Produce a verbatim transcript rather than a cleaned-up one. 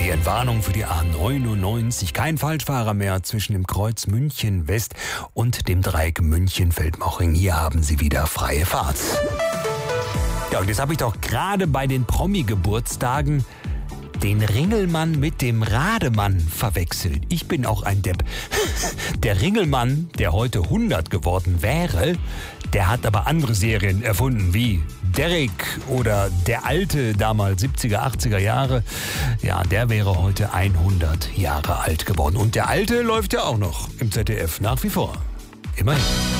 Die Entwarnung für die A neunundneunzig. Kein Falschfahrer mehr zwischen dem Kreuz München West und dem Dreieck München-Feldmoching. Hier haben Sie wieder freie Fahrt. Ja, und jetzt habe ich doch gerade bei den Promi-Geburtstagen den Ringelmann mit dem Rademann verwechselt. Ich bin auch ein Depp. Der Ringelmann, der heute hundert geworden wäre, der hat aber andere Serien erfunden, wie Derrick oder Der Alte, damals siebziger, achtziger Jahre. Ja, der wäre heute hundert Jahre alt geworden. Und Der Alte läuft ja auch noch im Z D F, nach wie vor. Immerhin.